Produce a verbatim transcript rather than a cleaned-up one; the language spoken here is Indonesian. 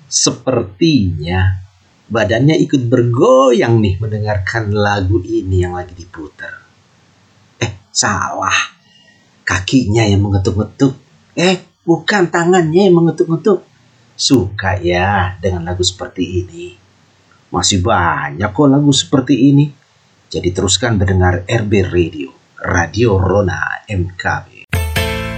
Sepertinya badannya ikut bergoyang nih mendengarkan lagu ini yang lagi diputar. Eh, salah. Kakinya yang mengetuk-ngetuk. Eh, bukan tangannya yang mengetuk-ngetuk. Suka ya dengan lagu seperti ini. Masih banyak kok lagu seperti ini. Jadi teruskan mendengar R B Radio, Radio Rona M K B.